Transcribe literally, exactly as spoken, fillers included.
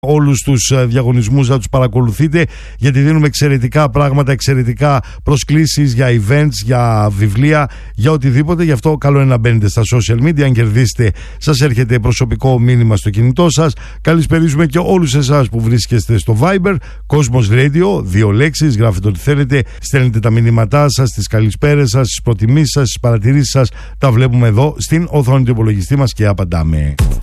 όλους τους διαγωνισμούς να τους παρακολουθείτε, γιατί δίνουμε εξαιρετικά πράγματα, εξαιρετικά προσκλήσεις για events, για βιβλία, για οτιδήποτε. Γι' αυτό καλό είναι να μπαίνετε στα social media. Αν κερδίσετε, σας έρχεται προσωπικό μήνυμα στο κινητό σας. Καλησπερίζουμε και όλους εσάς που βρίσκεστε στο Viber Cosmos Radio, δύο λέξεις, γράφετε ό,τι θέλετε, στέλνετε τα μηνύματά σας, τις καλησπέρες σας, τις προτιμήσεις σας, τις παρατηρήσεις σας. Τα βλέπουμε εδώ στην οθόνη του υπολογιστή μας και απαντάμε.